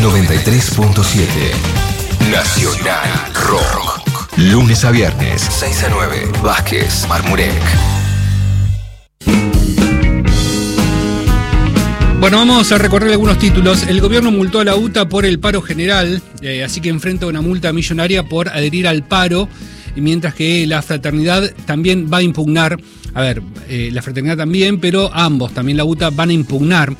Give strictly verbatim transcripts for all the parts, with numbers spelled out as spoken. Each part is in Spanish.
noventa y tres punto siete. Nacional Rock. Lunes a viernes, seis a nueve. Vázquez, Marmurek. Bueno, vamos a recorrer algunos títulos. El gobierno multó a la U T A por el paro general, eh, así que enfrenta una multa millonaria por adherir al paro, mientras que la fraternidad también va a impugnar, a ver, eh, la fraternidad también, pero ambos, también la U T A, van a impugnar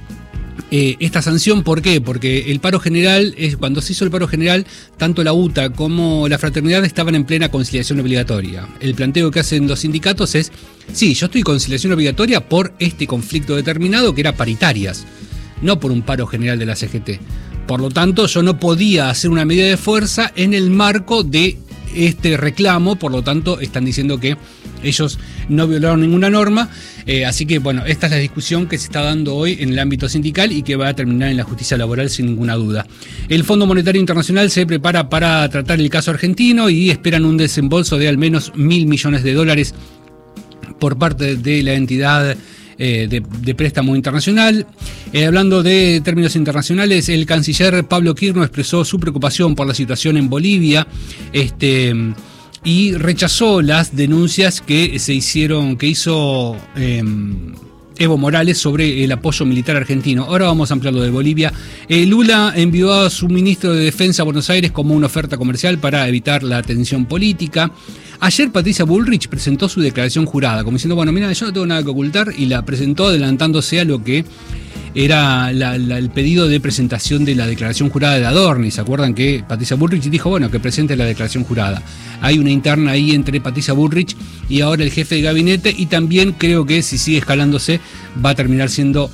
eh, esta sanción. ¿Por qué? Porque el paro general, es, cuando se hizo el paro general, tanto la U T A como la fraternidad estaban en plena conciliación obligatoria. El planteo que hacen los sindicatos es, sí, yo estoy en conciliación obligatoria por este conflicto determinado que era paritarias, no por un paro general de la C G T. Por lo tanto, yo no podía hacer una medida de fuerza en el marco de este reclamo, por lo tanto están diciendo que ellos no violaron ninguna norma, eh, así que bueno, esta es la discusión que se está dando hoy en el ámbito sindical y que va a terminar en la justicia laboral sin ninguna duda. El Fondo Monetario Internacional se prepara para tratar el caso argentino y esperan un desembolso de al menos mil millones de dólares por parte de la entidad Eh, de, de préstamo internacional. Eh, hablando de términos internacionales, el canciller Pablo Quirno expresó su preocupación por la situación en Bolivia este, y rechazó las denuncias que se hicieron, que hizo eh, Evo Morales sobre el apoyo militar argentino. Ahora vamos a ampliar lo de Bolivia. Eh, Lula envió a su ministro de Defensa a Buenos Aires como una oferta comercial para evitar la tensión política. Ayer Patricia Bullrich presentó su declaración jurada, como diciendo, bueno, mira, yo no tengo nada que ocultar, y la presentó adelantándose a lo que era la, la, el pedido de presentación de la declaración jurada de Adorni. ¿Se acuerdan que Patricia Bullrich dijo, bueno, que presente la declaración jurada? Hay una interna ahí entre Patricia Bullrich y ahora el jefe de gabinete, y también creo que si sigue escalándose va a terminar siendo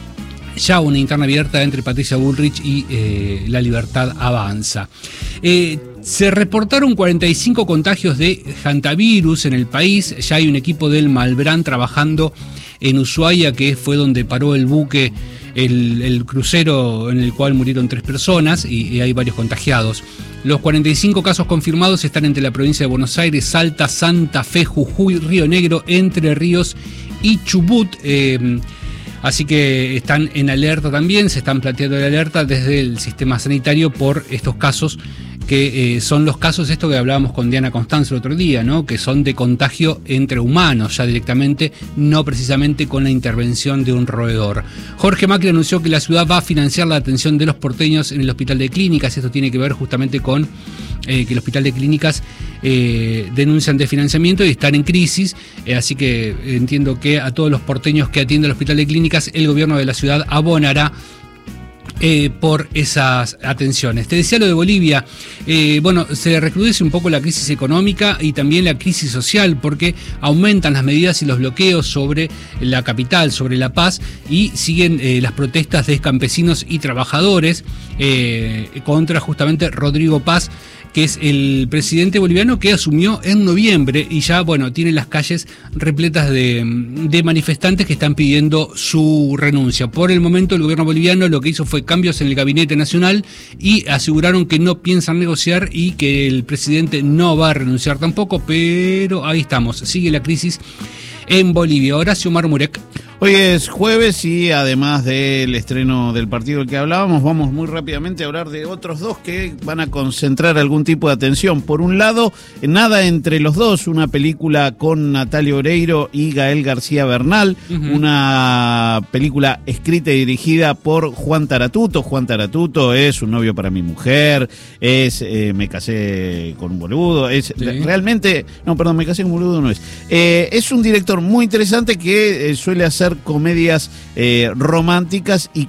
ya una interna abierta entre Patricia Bullrich y eh, La Libertad Avanza. Eh, se reportaron cuarenta y cinco contagios de hantavirus en el país. Ya hay un equipo del Malbrán trabajando en Ushuaia, que fue donde paró el buque, el, el crucero en el cual murieron tres personas, y, y hay varios contagiados. Los cuarenta y cinco casos confirmados están entre la provincia de Buenos Aires, Salta, Santa Fe, Jujuy, Río Negro, Entre Ríos y Chubut. Eh, Así que están en alerta también, se están planteando la alerta desde el sistema sanitario por estos casos que eh, son los casos, esto que hablábamos con Diana Constanzo el otro día, ¿no? Que son de contagio entre humanos ya directamente, no precisamente con la intervención de un roedor. Jorge Macri anunció que la ciudad va a financiar la atención de los porteños en el Hospital de Clínicas. Esto tiene que ver justamente con eh, que el Hospital de Clínicas eh, denuncian desfinanciamiento y están en crisis, eh, así que entiendo que a todos los porteños que atiende el Hospital de Clínicas, el gobierno de la ciudad abonará Eh, por esas atenciones. Te decía lo de Bolivia, eh, bueno, se recrudece un poco la crisis económica y también la crisis social, porque aumentan las medidas y los bloqueos sobre la capital, sobre La Paz, y siguen eh, las protestas de campesinos y trabajadores eh, contra justamente Rodrigo Paz, que es el presidente boliviano que asumió en noviembre y ya, bueno, tiene las calles repletas de, de manifestantes que están pidiendo su renuncia. Por el momento el gobierno boliviano lo que hizo fue cambios en el gabinete nacional y aseguraron que no piensan negociar y que el presidente no va a renunciar tampoco, pero ahí estamos, sigue la crisis en Bolivia. Horacio Marmurek. Hoy es jueves y además del estreno del partido del que hablábamos, vamos muy rápidamente a hablar de otros dos que van a concentrar algún tipo de atención. Por un lado, Nada entre los dos, una película con Natalia Oreiro y Gael García Bernal, uh-huh. Una película escrita y dirigida por Juan Taratuto. Juan Taratuto es Un novio para mi mujer, es eh, Me casé con un boludo, es sí. realmente, no, perdón, Me casé con un boludo no es. Eh, es un director muy interesante que eh, suele hacer comedias eh, románticas y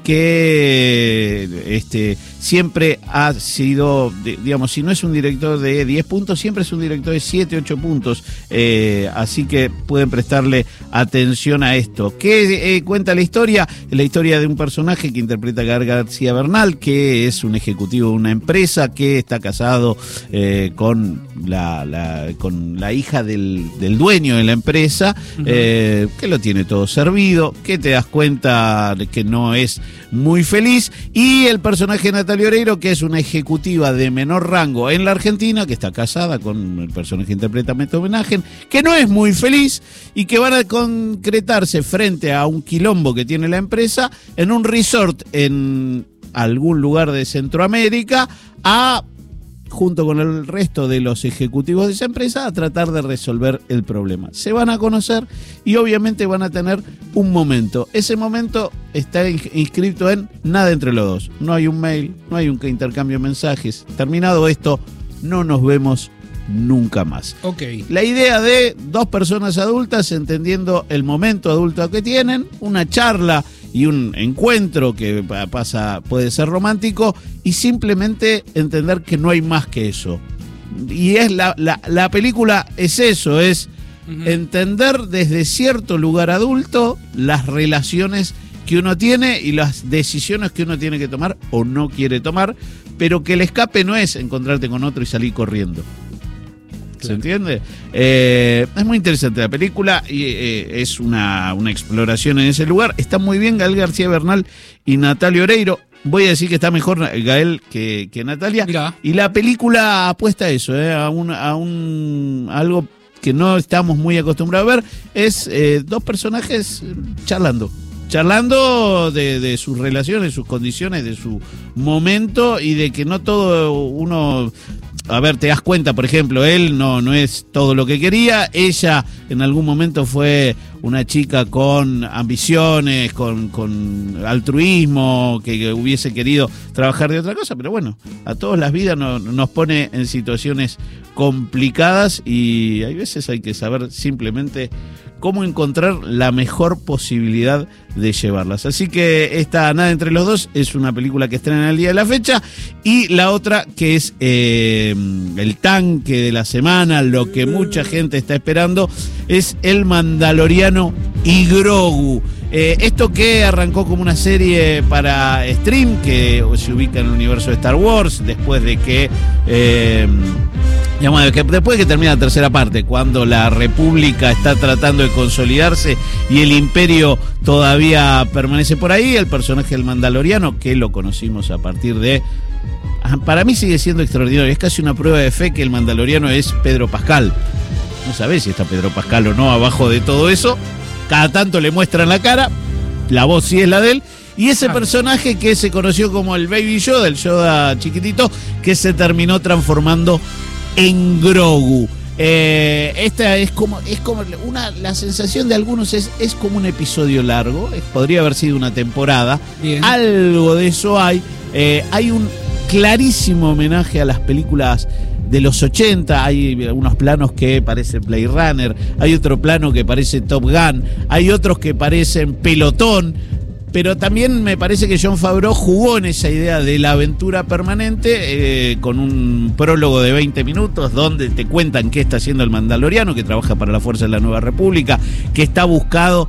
que este siempre ha sido, digamos, si no es un director de diez puntos, siempre es un director de siete, ocho puntos, eh, así que pueden prestarle atención a esto. ¿Qué eh, cuenta la historia? La historia de un personaje que interpreta Gael García Bernal, que es un ejecutivo de una empresa, que está casado eh, con la, la con la hija del, del dueño de la empresa, uh-huh. eh, que lo tiene todo servido, que te das cuenta de que no es muy feliz, y el personaje de Natalia Oreiro, que es una ejecutiva de menor rango en la Argentina, que está casada con el personaje que interpreta Meto Homenaje, que no es muy feliz y que van a concretarse frente a un quilombo que tiene la empresa en un resort en algún lugar de Centroamérica a, junto con el resto de los ejecutivos de esa empresa, a tratar de resolver el problema. Se van a conocer y obviamente van a tener un momento. Ese momento está inscrito en nada entre los dos. No hay un mail, no hay un intercambio de mensajes. Terminado esto, no nos vemos nunca más. Okay. La idea de dos personas adultas entendiendo el momento adulto que tienen, una charla y un encuentro que pasa, puede ser romántico, y simplemente entender que no hay más que eso. Y es la, la, la película es eso, es uh-huh. entender desde cierto lugar adulto las relaciones que uno tiene y las decisiones que uno tiene que tomar o no quiere tomar, pero que el escape no es encontrarte con otro y salir corriendo. ¿Se entiende? Eh, es muy interesante la película y eh, es una, una exploración en ese lugar. Está muy bien Gael García Bernal y Natalia Oreiro. Voy a decir que está mejor Gael que, que Natalia. Mirá. Y la película apuesta a eso, eh, a, un, a, un, a algo que no estamos muy acostumbrados a ver. Es eh, dos personajes charlando. Charlando de, de sus relaciones, sus condiciones, de su momento y de que no todo uno... A ver, te das cuenta, por ejemplo, él no, no es todo lo que quería, ella en algún momento fue una chica con ambiciones, con, con altruismo, que, que hubiese querido trabajar de otra cosa, pero bueno, a todos las vidas no, nos pone en situaciones complicadas y hay veces hay que saber simplemente cómo encontrar la mejor posibilidad de llevarlas. Así que esta Nada entre los dos es una película que estrena el día de la fecha, y la otra que es eh, el tanque de la semana, lo que mucha gente está esperando, es El Mandaloriano y Grogu. Eh, esto que arrancó como una serie para stream, que se ubica en el universo de Star Wars, después de que... Eh, digamos, que después de que termina la tercera parte, cuando la República está tratando de consolidarse y el Imperio todavía permanece por ahí, el personaje del Mandaloriano, que lo conocimos a partir de... Para mí sigue siendo extraordinario, es casi una prueba de fe que el Mandaloriano es Pedro Pascal. No sabés si está Pedro Pascal o no abajo de todo eso, cada tanto le muestran la cara, la voz sí es la de él, y ese personaje que se conoció como el Baby Yoda, el Yoda chiquitito, que se terminó transformando en Grogu. Eh, esta es como, es como una, la sensación de algunos es, es como un episodio largo, es, podría haber sido una temporada. Bien. Algo de eso hay. Eh, hay un clarísimo homenaje a las películas de los ochenta, hay unos planos que parecen Blade Runner, hay otro plano que parece Top Gun, hay otros que parecen Pelotón. Pero también me parece que Jon Favreau jugó en esa idea de la aventura permanente, eh, con un prólogo de veinte minutos donde te cuentan qué está haciendo el Mandaloriano, que trabaja para la Fuerza de la Nueva República, que está buscado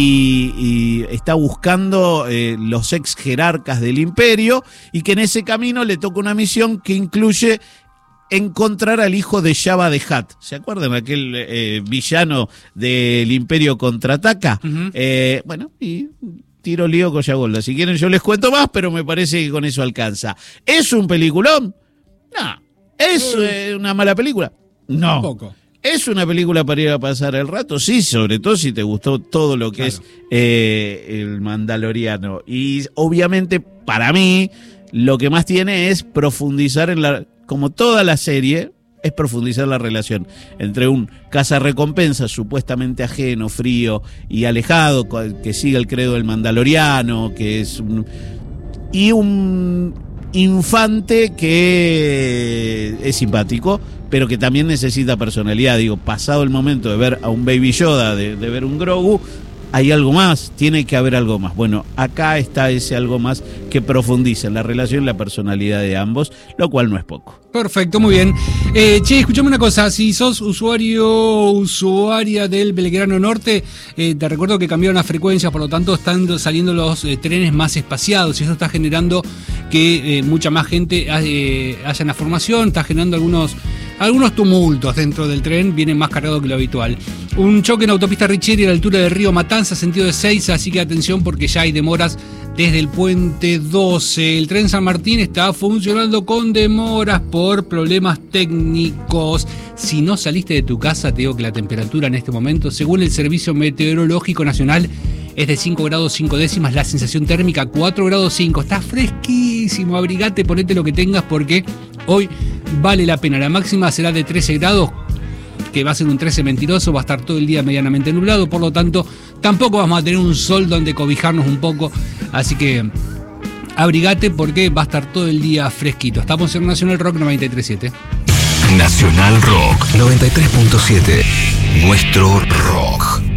y, y está buscando eh, los ex jerarcas del Imperio, y que en ese camino le toca una misión que incluye encontrar al hijo de Jabba the Hutt. ¿Se acuerdan? Aquel eh, villano del Imperio Contraataca. Uh-huh. Eh, bueno, y... tiro lío Collagolda. Si quieren yo les cuento más, pero me parece que con eso alcanza. ¿Es un peliculón? No. ¿Es eh, una mala película? No. Tampoco. ¿Es una película para ir a pasar el rato? Sí, sobre todo si te gustó todo lo que claro. es eh, el Mandaloriano. Y obviamente, para mí, lo que más tiene es profundizar en la... Como toda la serie... es profundizar la relación entre un cazarrecompensa supuestamente ajeno, frío y alejado, que sigue el credo del Mandaloriano, que es un, y un infante que es simpático, pero que también necesita personalidad. Digo, pasado el momento de ver a un Baby Yoda, de, de ver un Grogu, hay algo más, tiene que haber algo más. Bueno, acá está ese algo más que profundiza en la relación y la personalidad de ambos, lo cual no es poco. Perfecto, muy bien. Eh, che, escuchame una cosa, si sos usuario o usuaria del Belgrano Norte, eh, te recuerdo que cambiaron las frecuencias, por lo tanto están saliendo los eh, trenes más espaciados, y eso está generando que eh, mucha más gente eh, haya en la formación, está generando algunos... Algunos tumultos dentro del tren, vienen más cargados que lo habitual. Un choque en autopista Richieri a la altura del río Matanza, sentido de Seiza, así que atención porque ya hay demoras desde el puente doce. El tren San Martín está funcionando con demoras por problemas técnicos. Si no saliste de tu casa, te digo que la temperatura en este momento, según el Servicio Meteorológico Nacional, es de cinco grados cinco décimas, la sensación térmica cuatro grados cinco. Está fresquísimo, abrigate, ponete lo que tengas porque hoy vale la pena. La máxima será de trece grados, que va a ser un trece mentiroso, va a estar todo el día medianamente nublado, por lo tanto tampoco vamos a tener un sol donde cobijarnos un poco, así que abrigate porque va a estar todo el día fresquito. Estamos en Nacional Rock noventa y tres punto siete. Nacional Rock noventa y tres punto siete. Nuestro rock.